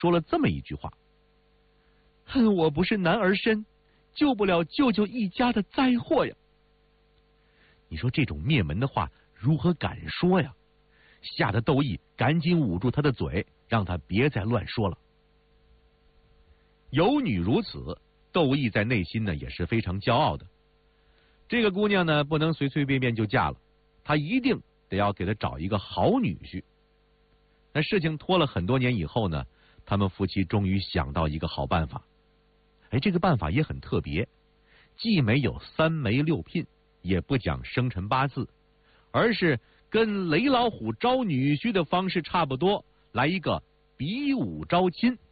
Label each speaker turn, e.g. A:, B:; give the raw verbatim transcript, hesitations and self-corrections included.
A: 说了这么一句话：恨我不是男儿身，救不了舅舅一家的灾祸呀。你说这种灭门的话如何敢说呀？吓得窦毅赶紧捂住他的嘴，让他别再乱说了。有女如此，窦毅在内心呢也是非常骄傲的。这个姑娘呢不能随随便便就嫁了，他一定得要给她找一个好女婿。那事情拖了很多年以后呢，他们夫妻终于想到一个好办法。哎，这个办法也很特别，既没有三媒六聘，也不讲生辰八字，而是跟雷老虎招女婿的方式差不多，来一个比武招亲。